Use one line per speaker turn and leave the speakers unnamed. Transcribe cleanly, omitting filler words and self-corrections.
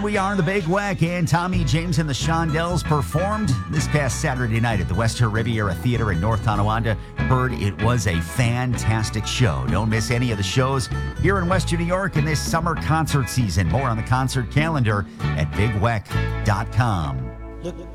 we are, the Big Weck, and Tommy James and the Shondells performed this past Saturday night at the Western Riviera Theater in North Tonawanda. Heard it was a fantastic show. Don't miss any of the shows here in Western New York in this summer concert season. More on the concert calendar at bigweck.com.
Look